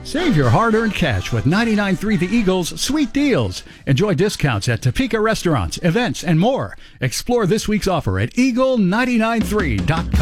Save your hard-earned cash with 99.3 The Eagle's sweet deals. Enjoy discounts at Topeka restaurants, events, and more. Explore this week's offer at eagle993.com.